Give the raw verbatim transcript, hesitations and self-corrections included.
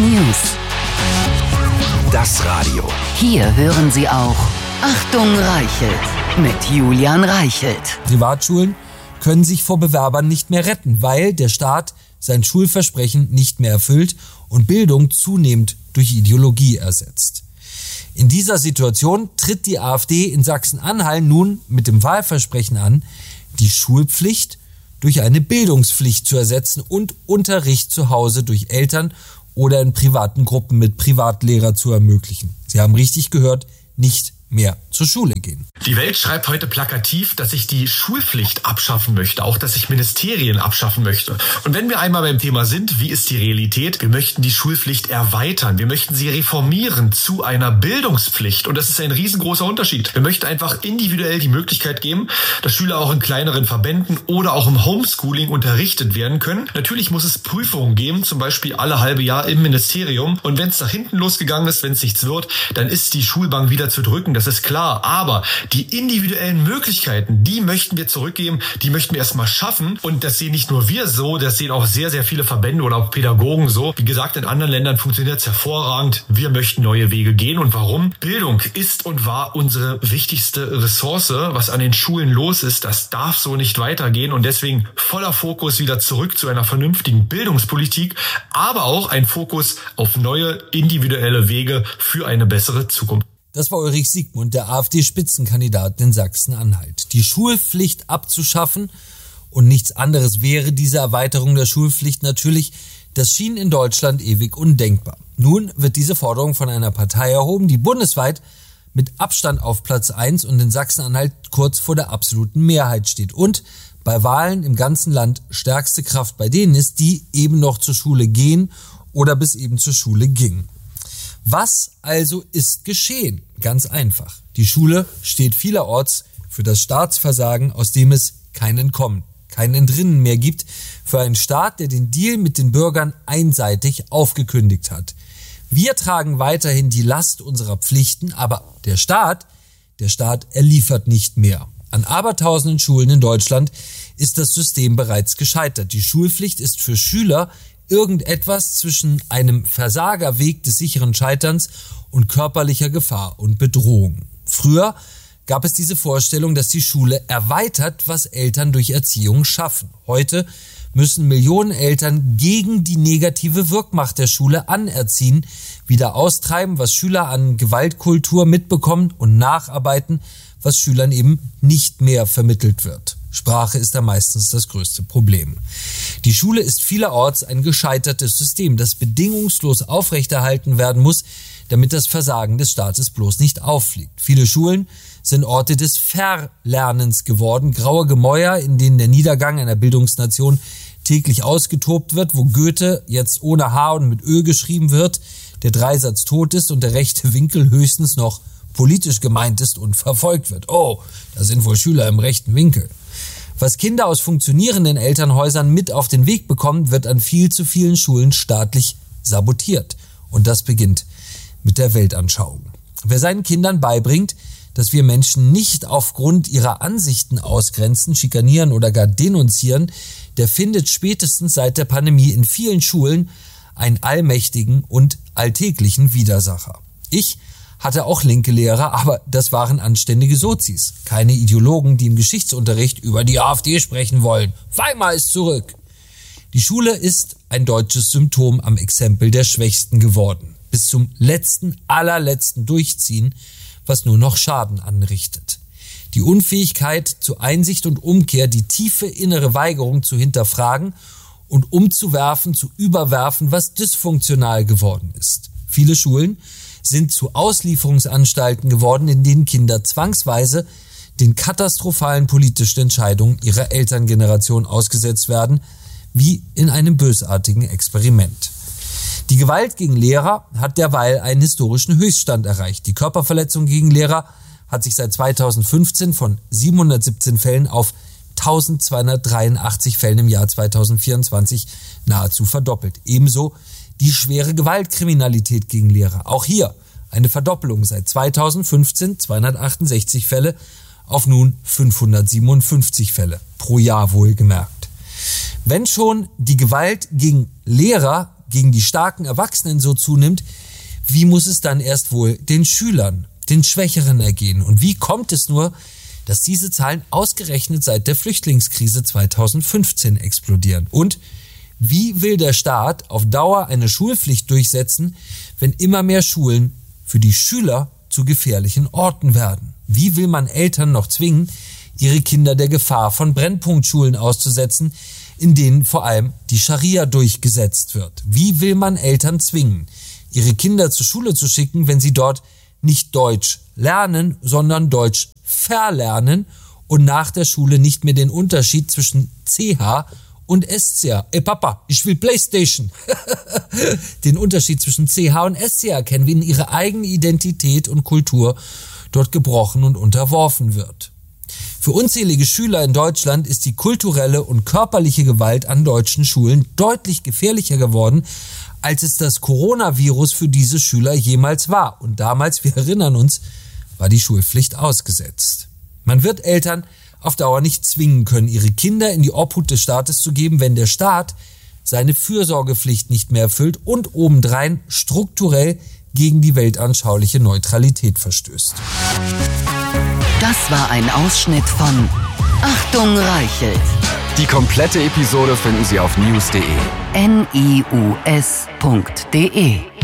News. Das Radio. Hier hören Sie auch Achtung Reichelt mit Julian Reichelt. Privatschulen können sich vor Bewerbern nicht mehr retten, weil der Staat sein Schulversprechen nicht mehr erfüllt und Bildung zunehmend durch Ideologie ersetzt. In dieser Situation tritt die AfD in Sachsen-Anhalt nun mit dem Wahlversprechen an, die Schulpflicht durch eine Bildungspflicht zu ersetzen und Unterricht zu Hause durch Eltern oder in privaten Gruppen mit Privatlehrer zu ermöglichen. Sie haben richtig gehört, nicht mehr zur Schule gehen. Die Welt schreibt heute plakativ, dass ich die Schulpflicht abschaffen möchte, auch dass ich Ministerien abschaffen möchte. Und wenn wir einmal beim Thema sind, wie ist die Realität? Wir möchten die Schulpflicht erweitern. Wir möchten sie reformieren zu einer Bildungspflicht. Und das ist ein riesengroßer Unterschied. Wir möchten einfach individuell die Möglichkeit geben, dass Schüler auch in kleineren Verbänden oder auch im Homeschooling unterrichtet werden können. Natürlich muss es Prüfungen geben, zum Beispiel alle halbe Jahr im Ministerium. Und wenn es nach hinten losgegangen ist, wenn es nichts wird, dann ist die Schulbank wieder zu drücken. Das ist klar, aber die individuellen Möglichkeiten, die möchten wir zurückgeben, die möchten wir erstmal schaffen und das sehen nicht nur wir so, das sehen auch sehr, sehr viele Verbände oder auch Pädagogen so. Wie gesagt, in anderen Ländern funktioniert es hervorragend. Wir möchten neue Wege gehen und warum? Bildung ist und war unsere wichtigste Ressource. Was an den Schulen los ist, das darf so nicht weitergehen und deswegen voller Fokus wieder zurück zu einer vernünftigen Bildungspolitik, aber auch ein Fokus auf neue individuelle Wege für eine bessere Zukunft. Das war Ulrich Siegmund, der AfD-Spitzenkandidat in Sachsen-Anhalt. Die Schulpflicht abzuschaffen und nichts anderes wäre diese Erweiterung der Schulpflicht natürlich, das schien in Deutschland ewig undenkbar. Nun wird diese Forderung von einer Partei erhoben, die bundesweit mit Abstand auf Platz eins und in Sachsen-Anhalt kurz vor der absoluten Mehrheit steht und bei Wahlen im ganzen Land stärkste Kraft bei denen ist, die eben noch zur Schule gehen oder bis eben zur Schule gingen. Was also ist geschehen? Ganz einfach. Die Schule steht vielerorts für das Staatsversagen, aus dem es kein Entkommen, kein Entrinnen mehr gibt, für einen Staat, der den Deal mit den Bürgern einseitig aufgekündigt hat. Wir tragen weiterhin die Last unserer Pflichten, aber der Staat, der Staat, er liefert nicht mehr. An abertausenden Schulen in Deutschland ist das System bereits gescheitert. Die Schulpflicht ist für Schüler irgendetwas zwischen einem Versagerweg des sicheren Scheiterns und körperlicher Gefahr und Bedrohung. Früher gab es diese Vorstellung, dass die Schule erweitert, was Eltern durch Erziehung schaffen. Heute müssen Millionen Eltern gegen die negative Wirkmacht der Schule anerziehen, wieder austreiben, was Schüler an Gewaltkultur mitbekommen und nacharbeiten, was Schülern eben nicht mehr vermittelt wird. Sprache ist da meistens das größte Problem. Die Schule ist vielerorts ein gescheitertes System, das bedingungslos aufrechterhalten werden muss, damit das Versagen des Staates bloß nicht auffliegt. Viele Schulen sind Orte des Verlernens geworden, graue Gemäuer, in denen der Niedergang einer Bildungsnation täglich ausgetobt wird, wo Goethe jetzt ohne H und mit Ö geschrieben wird, der Dreisatz tot ist und der rechte Winkel höchstens noch politisch gemeint ist und verfolgt wird. Oh, da sind wohl Schüler im rechten Winkel. Was Kinder aus funktionierenden Elternhäusern mit auf den Weg bekommen, wird an viel zu vielen Schulen staatlich sabotiert. Und das beginnt mit der Weltanschauung. Wer seinen Kindern beibringt, dass wir Menschen nicht aufgrund ihrer Ansichten ausgrenzen, schikanieren oder gar denunzieren, der findet spätestens seit der Pandemie in vielen Schulen einen allmächtigen und alltäglichen Widersacher. Ich hatte auch linke Lehrer, aber das waren anständige Sozis. Keine Ideologen, die im Geschichtsunterricht über die AfD sprechen wollen. Weimar ist zurück. Die Schule ist ein deutsches Symptom am Exempel der Schwächsten geworden. Bis zum letzten, allerletzten Durchziehen, was nur noch Schaden anrichtet. Die Unfähigkeit zur Einsicht und Umkehr, die tiefe innere Weigerung zu hinterfragen und umzuwerfen, zu überwerfen, was dysfunktional geworden ist. Viele Schulen sind zu Auslieferungsanstalten geworden, in denen Kinder zwangsweise den katastrophalen politischen Entscheidungen ihrer Elterngeneration ausgesetzt werden, wie in einem bösartigen Experiment. Die Gewalt gegen Lehrer hat derweil einen historischen Höchststand erreicht. Die Körperverletzung gegen Lehrer hat sich seit zweitausendfünfzehn von siebenhundertsiebzehn Fällen auf eintausendzweihundertdreiundachtzig Fällen im Jahr zweitausendvierundzwanzig nahezu verdoppelt. Ebenso die schwere Gewaltkriminalität gegen Lehrer. Auch hier eine Verdoppelung seit zweitausendfünfzehn, zweihundertachtundsechzig Fälle auf nun fünfhundertsiebenundfünfzig Fälle pro Jahr wohlgemerkt. Wenn schon die Gewalt gegen Lehrer gegen die starken Erwachsenen so zunimmt, wie muss es dann erst wohl den Schülern, den Schwächeren ergehen? Und wie kommt es nur, dass diese Zahlen ausgerechnet seit der Flüchtlingskrise zweitausendfünfzehn explodieren? Und wie will der Staat auf Dauer eine Schulpflicht durchsetzen, wenn immer mehr Schulen für die Schüler zu gefährlichen Orten werden? Wie will man Eltern noch zwingen, ihre Kinder der Gefahr von Brennpunktschulen auszusetzen, in denen vor allem die Scharia durchgesetzt wird? Wie will man Eltern zwingen, ihre Kinder zur Schule zu schicken, wenn sie dort nicht Deutsch lernen, sondern Deutsch verlernen und nach der Schule nicht mehr den Unterschied zwischen C H und S C H. Ey Papa, ich will Playstation. Den Unterschied zwischen C H und S C H kennen, wie in ihre eigene Identität und Kultur dort gebrochen und unterworfen wird. Für unzählige Schüler in Deutschland ist die kulturelle und körperliche Gewalt an deutschen Schulen deutlich gefährlicher geworden, als es das Coronavirus für diese Schüler jemals war. Und damals, wir erinnern uns, war die Schulpflicht ausgesetzt. Man wird Eltern auf Dauer nicht zwingen können, ihre Kinder in die Obhut des Staates zu geben, wenn der Staat seine Fürsorgepflicht nicht mehr erfüllt und obendrein strukturell gegen die weltanschauliche Neutralität verstößt. Das war ein Ausschnitt von Achtung Reichelt. Die komplette Episode finden Sie auf news punkt de. N I U S punkt de